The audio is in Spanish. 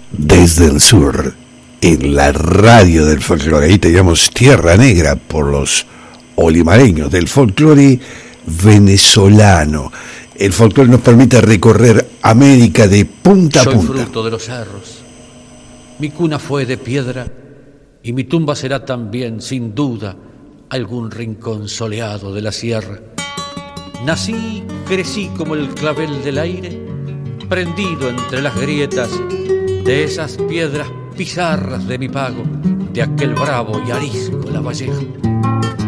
desde el sur, en la radio del folclore. Ahí teníamos Tierra Negra por los olimareños del folclore venezolano. El folclore nos permite recorrer América de punta a punta. Soy fruto de los cerros. Mi cuna fue de piedra y mi tumba será también, sin duda, algún rincón soleado de la sierra. Nací, crecí como el clavel del aire, prendido entre las grietas de esas piedras pizarras de mi pago, de aquel bravo y arisco Lavallejo.